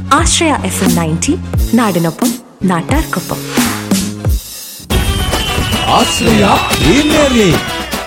ആശ്രയ FM 90 നാടിനൊപ്പം നാട്ടാർക്കൊപ്പം. ആശ്രയ premier league.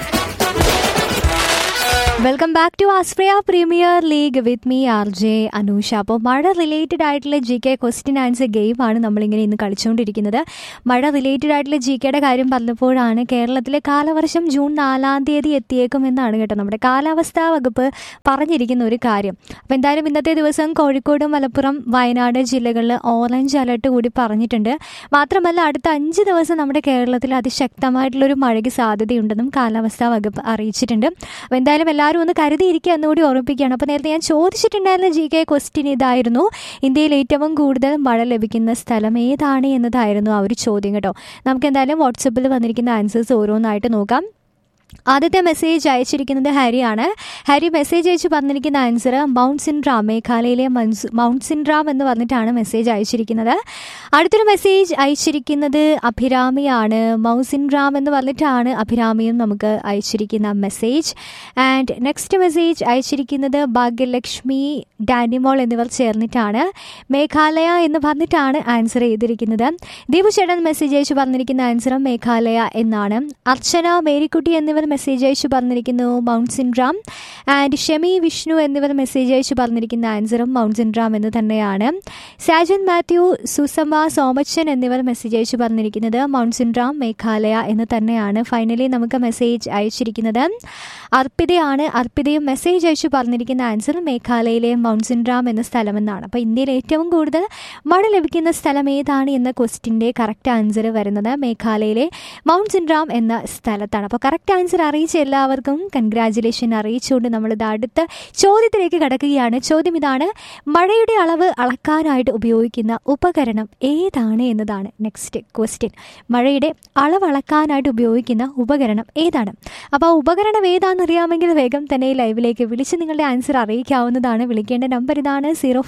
Welcome back to ആസ്പ്രിയ premier league with me R J Anusha. അപ്പോൾ മഴ റിലേറ്റഡ് ആയിട്ടുള്ള GK ക്വസ്റ്റ്യൻ ആൻസർ ഗെയിമാണ് നമ്മളിങ്ങനെ ഇന്ന് കളിച്ചുകൊണ്ടിരിക്കുന്നത്. മഴ റിലേറ്റഡ് ആയിട്ടുള്ള GKയുടെ കാര്യം പറഞ്ഞപ്പോഴാണ് കേരളത്തിലെ കാലവർഷം ജൂൺ 4 എത്തിയേക്കും എന്നാണ് കേട്ടോ നമ്മുടെ കാലാവസ്ഥാ വകുപ്പ് പറഞ്ഞിരിക്കുന്ന ഒരു കാര്യം. അപ്പോൾ എന്തായാലും ഇന്നത്തെ ദിവസം കോഴിക്കോട്, മലപ്പുറം, വയനാട് ജില്ലകളിൽ ഓറഞ്ച് അലർട്ട് കൂടി പറഞ്ഞിട്ടുണ്ട്. മാത്രമല്ല അടുത്ത 5 ദിവസം നമ്മുടെ കേരളത്തിൽ അതിശക്തമായിട്ടുള്ളൊരു മഴയ്ക്ക് സാധ്യതയുണ്ടെന്നും കാലാവസ്ഥാ വകുപ്പ് അറിയിച്ചിട്ടുണ്ട്. അപ്പോൾ എന്തായാലും എല്ലാവരും ഒന്ന് കരുതിയിരിക്കുക എന്നുകൂടി ഓർമ്മിപ്പിക്കുകയാണ്. അപ്പോൾ നേരത്തെ ഞാൻ ചോദിച്ചിട്ടുണ്ടായിരുന്ന GK ക്വസ്റ്റ്യൻ ഇതായിരുന്നു: ഇന്ത്യയിൽ ഏറ്റവും കൂടുതൽ മഴ ലഭിക്കുന്ന സ്ഥലം ഏതാണ് എന്നതായിരുന്നു ആ ഒരു ചോദ്യം കേട്ടോ. നമുക്ക് എന്തായാലും വാട്സപ്പിൽ വന്നിരിക്കുന്ന ആൻസേഴ്സ് ഓരോന്നായിട്ട് നോക്കാം. ആദ്യത്തെ മെസ്സേജ് അയച്ചിരിക്കുന്നത് ഹരിയാണ്. ഹരി മെസ്സേജ് അയച്ച് പറഞ്ഞിരിക്കുന്ന ആൻസർ മൗണ്ട് സിൻഡ്രാം, മേഘാലയയിലെ മൗണ്ട് സിൻഡ്രാം എന്ന് പറഞ്ഞിട്ടാണ് മെസ്സേജ് അയച്ചിരിക്കുന്നത്. അടുത്തൊരു മെസ്സേജ് അയച്ചിരിക്കുന്നത് അഭിരാമിയാണ്. മൗണ്ട് സിൻഡ്രാം എന്ന് പറഞ്ഞിട്ടാണ് അഭിരാമിയും നമുക്ക് അയച്ചിരിക്കുന്ന മെസ്സേജ്. ആൻഡ് നെക്സ്റ്റ് മെസ്സേജ് അയച്ചിരിക്കുന്നത് ഭാഗ്യലക്ഷ്മി, ഡാനിമോൾ എന്നിവർ ചേർന്നിട്ടാണ് മേഘാലയ എന്ന് പറഞ്ഞിട്ടാണ് ആൻസർ ചെയ്തിരിക്കുന്നത്. ദീപു ചേട്ടൻ മെസ്സേജ് അയച്ച് പറഞ്ഞിരിക്കുന്ന ആൻസർ മേഘാലയ എന്നാണ്. അർച്ചന, മേരിക്കുട്ടി എന്നിവർ മെസ്സേജ് അയച്ചു പറഞ്ഞിരിക്കുന്നു മൗണ്ട് സിൻഡ്രാം. ആൻഡ് ഷെമി, വിഷ്ണു എന്നിവർ മെസ്സേജ് അയച്ചു പറഞ്ഞിരിക്കുന്ന ആൻസറും മൗണ്ട് സിൻഡ്രാം എന്ന് തന്നെയാണ്. സാജൻ മാത്യു, സുസമ, സോമച്ചൻ എന്നിവർ മെസ്സേജ് അയച്ചു പറഞ്ഞിരിക്കുന്നത് മൗണ്ട് സിൻഡ്രാം, മേഘാലയ എന്ന് തന്നെയാണ്. ഫൈനലി നമുക്ക് മെസ്സേജ് അയച്ചിരിക്കുന്നത് അർപ്പിതയാണ്. അർപ്പിതയും മെസ്സേജ് അയച്ചു പറഞ്ഞിരിക്കുന്ന ആൻസർ മേഘാലയയിലെ മൗണ്ട് സിൻഡ്രാം എന്ന സ്ഥലമെന്നാണ്. അപ്പോൾ ഇന്ത്യയിൽ ഏറ്റവും കൂടുതൽ മഴ ലഭിക്കുന്ന സ്ഥലം ഏതാണ് എന്ന ക്വസ്റ്റിൻ്റെ കറക്റ്റ് ആൻസർ വരുന്നത് മേഘാലയയിലെ മൗണ്ട് സിൻഡ്രാം എന്ന സ്ഥലത്താണ്. അപ്പോൾ കറക്റ്റ് ആൻസർ അറിയിച്ച എല്ലാവർക്കും കൺഗ്രാജുലേഷൻ അറിയിച്ചുകൊണ്ട് നമ്മളിത് അടുത്ത ചോദ്യത്തിലേക്ക് കടക്കുകയാണ്. ചോദ്യം ഇതാണ്: മഴയുടെ അളവ് അളക്കാനായിട്ട് ഉപയോഗിക്കുന്ന ഉപകരണം ഏതാണ് എന്നതാണ് നെക്സ്റ്റ് ക്വസ്റ്റ്യൻ. മഴയുടെ അളവ് അളക്കാനായിട്ട് ഉപയോഗിക്കുന്ന ഉപകരണം ഏതാണ്? അപ്പോൾ ആ ഉപകരണം ഏതാണെന്നറിയാമെങ്കിൽ വേഗം തന്നെ ലൈവിലേക്ക് വിളിച്ച് നിങ്ങളുടെ ആൻസർ അറിയിക്കാവുന്നതാണ്. വിളിക്കേണ്ട നമ്പർ ഇതാണ്: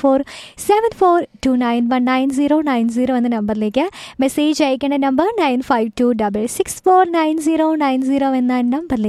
0474291990 എന്ന നമ്പറിലേക്ക്. മെസ്സേജ് അയക്കേണ്ട നമ്പർ 9526649090 എന്ന നമ്പറിലേക്ക്